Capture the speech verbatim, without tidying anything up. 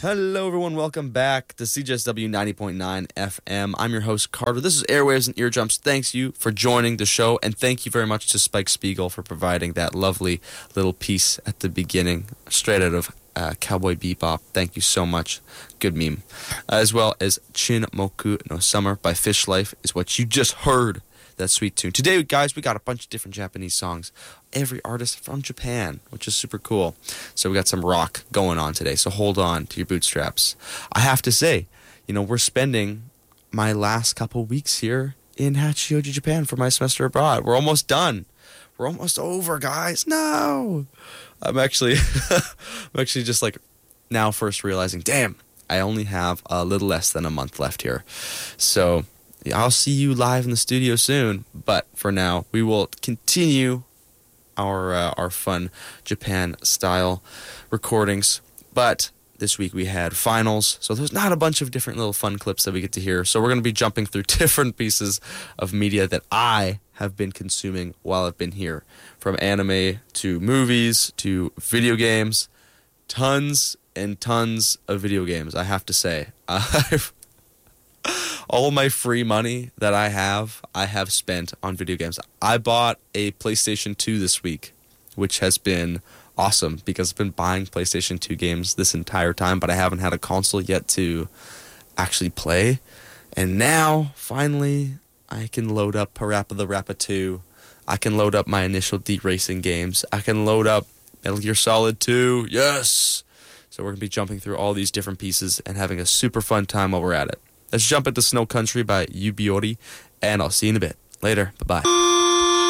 Hello, everyone. Welcome back to C J S W ninety point nine F M. I'm your host, Carter. This is Airwaves and Eardrums. Thanks you for joining the show, and thank you very much to Spike Spiegel for providing that lovely little piece at the beginning, straight out of uh, Cowboy Bebop. Thank you so much. Good meme. Uh, as well as Chinmoku no Summer by Fish Life is what you just heard. That sweet tune. Today, guys, we got a bunch of different Japanese songs. Every artist from Japan, which is super cool. So we got some rock going on today. So hold on to your bootstraps. I have to say, you know, we're spending my last couple weeks here in Hachioji, Japan for my semester abroad. We're almost done. We're almost over, guys. No! I'm actually, I'm actually just like now first realizing, damn, I only have a little less than a month left here. So I'll see you live in the studio soon, but for now, we will continue our uh, our fun Japan-style recordings. But this week we had finals, so there's not a bunch of different little fun clips that we get to hear. So we're going to be jumping through different pieces of media that I have been consuming while I've been here. From anime to movies to video games, tons and tons of video games, I have to say. I've All my free money that I have, I have spent on video games. I bought a PlayStation two this week, which has been awesome because I've been buying PlayStation two games this entire time, but I haven't had a console yet to actually play. And now, finally, I can load up Parappa the Rappa two. I can load up my initial D Racing games. I can load up Metal Gear Solid two. Yes! So we're going to be jumping through all these different pieces and having a super fun time while we're at it. Let's jump into Snow Country by Yubiori, and I'll see you in a bit. Later. Bye-bye.